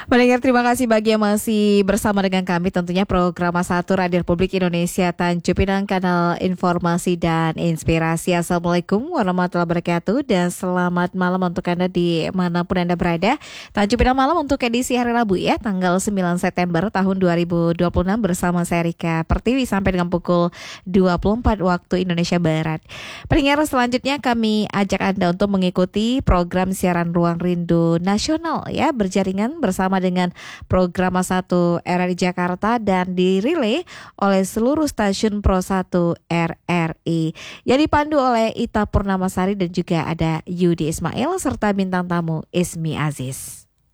Pendengar, terima kasih bagi yang masih bersama dengan kami. Tentunya program Satu Radio Republik Indonesia Tanjung Pinang, kanal informasi dan inspirasi. Assalamualaikum warahmatullahi wabarakatuh dan selamat malam untuk Anda di manapun Anda berada. Tanjung Pinang malam untuk edisi hari Rabu ya, tanggal 9 September tahun 2026 bersama saya Rika Pertiwi sampai dengan pukul 24 waktu Indonesia Barat. Pendengar, selanjutnya kami ajak Anda untuk mengikuti program siaran Ruang Rindu Nasional ya, berjaringan bersama dengan program A1 RRI Jakarta dan dirilai oleh seluruh stasiun Pro 1 RRI yang dipandu oleh Ita Purnamasari dan juga ada Yudi Ismail serta bintang tamu Ismi Aziz.